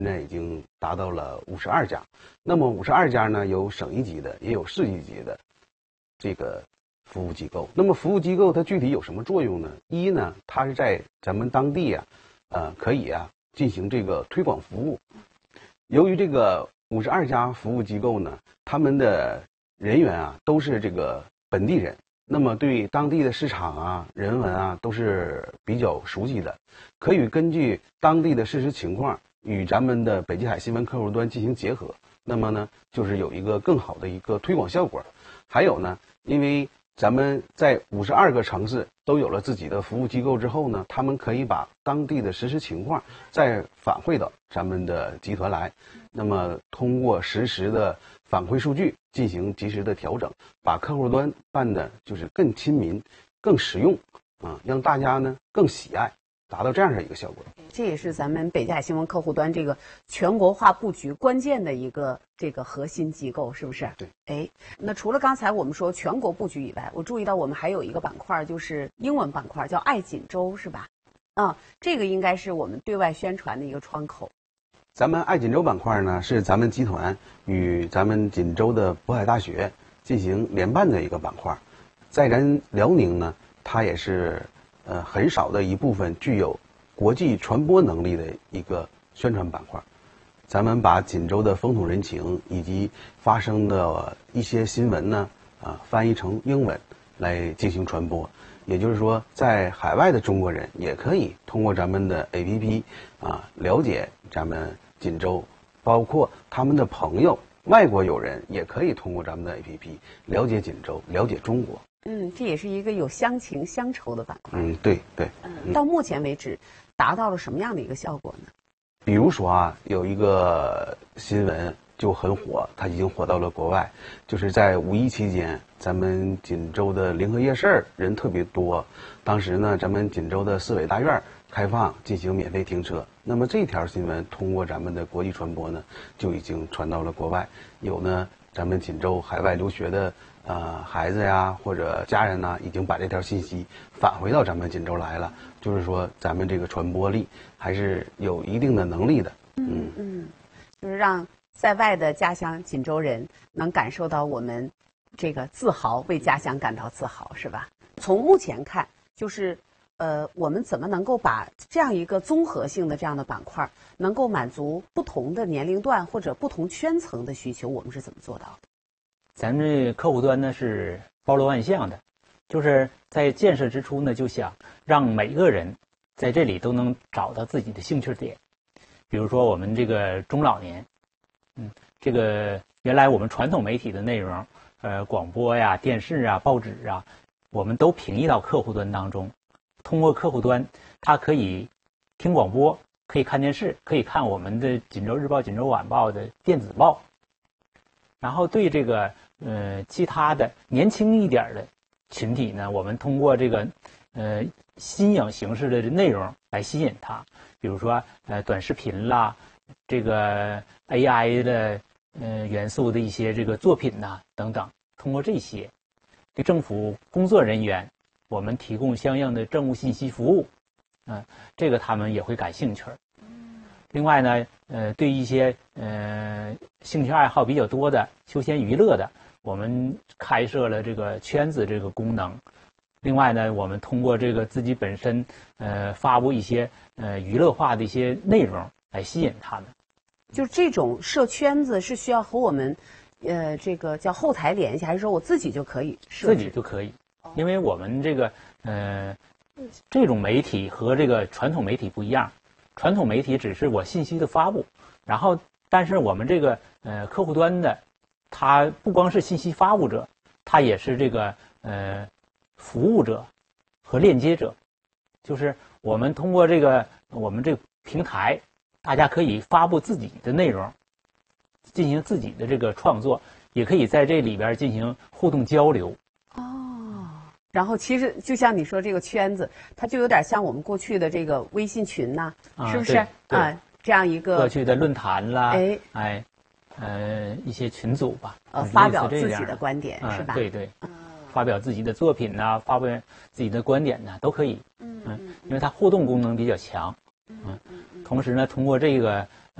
现在已经达到了52家。那么52家呢，有省一级的，也有市一级的这个服务机构。那么服务机构它具体有什么作用呢？一呢，它是在咱们当地可以进行这个推广服务。由于这个52家服务机构呢，他们的人员都是这个本地人，那么对当地的市场人文都是比较熟悉的，可以根据当地的事实情况与咱们的北极海新闻客户端进行结合，那么呢就是有一个更好的一个推广效果。还有呢，因为咱们在52个城市都有了自己的服务机构之后呢，他们可以把当地的实时情况再反馈到咱们的集团来，那么通过实时的反馈数据进行及时的调整，把客户端办的就是更亲民、更实用让大家呢更喜爱，达到这样的一个效果。 这也是咱们北极海新闻客户端这个全国化布局关键的一个这个核心机构，是不是？ 对。 那除了刚才我们说全国布局以外，我注意到我们还有一个板块，就是英文板块，叫爱锦州，是吧？这个应该是我们对外宣传的一个窗口。 咱们爱锦州板块呢，是咱们集团与咱们锦州的渤海大学进行联办的一个板块。在咱辽宁呢，它也是很少的一部分具有国际传播能力的一个宣传板块。咱们把锦州的风土人情以及发生的一些新闻呢翻译成英文来进行传播。也就是说，在海外的中国人也可以通过咱们的 APP 了解咱们锦州，包括他们的朋友外国友人也可以通过咱们的 APP 了解锦州，了解中国。 这也是一个有乡情乡愁的板块。 对。 到目前为止达到了什么样的一个效果呢？ 比如说有一个新闻就很火，它已经火到了国外，就是在5·1期间，咱们锦州的临河夜市人特别多。当时呢，咱们锦州的市委大院开放进行免费停车。那么这条新闻通过咱们的国际传播呢，就已经传到了国外。有呢，咱们锦州海外留学的孩子或者家人已经把这条信息返回到咱们锦州来了。就是说，咱们这个传播力还是有一定的能力的。 就是让在外的家乡锦州人能感受到我们这个自豪，为家乡感到自豪，是吧？从目前看，就是我们怎么能够把这样一个综合性的这样的板块，能够满足不同的年龄段或者不同圈层的需求，我们是怎么做到的？ 咱们这客户端呢是包罗万象的，就是在建设之初呢，就想让每个人在这里都能找到自己的兴趣点。比如说我们这个中老年，这个原来我们传统媒体的内容，广播呀、电视啊、报纸啊，我们都平移到客户端当中。通过客户端，它可以听广播，可以看电视，可以看我们的锦州日报、锦州晚报的电子报。然后对这个其他的年轻一点的群体呢，我们通过这个新颖形式的内容来吸引他，比如说短视频啦，这个 AI 的元素的一些这个作品呐等等，通过这些对政府工作人员，我们提供相应的政务信息服务，这个他们也会感兴趣。另外呢，对一些兴趣爱好比较多的休闲娱乐的，我们开设了这个圈子这个功能。另外呢，我们通过这个自己本身发布一些娱乐化的一些内容来吸引他们。 就这种设圈子是需要和我们这个叫后台联系，还是说我自己就可以设置？ 自己就可以，因为我们这个这种媒体和这个传统媒体不一样。传统媒体只是我信息的发布，然后但是我们这个客户端的，它不光是信息发布者，它也是这个服务者和链接者，就是我们通过这个我们这个平台，大家可以发布自己的内容，进行自己的这个创作，也可以在这里边进行互动交流。 然后其实就像你说这个圈子，它就有点像我们过去的这个微信群呐，是不是？这样一个过去的论坛啦，一些群组吧， 发表自己的观点是吧？ 对，发表自己的作品呐，发表自己的观点呐，都可以。因为它互动功能比较强。同时呢，通过这个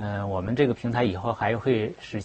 我们这个平台以后还会实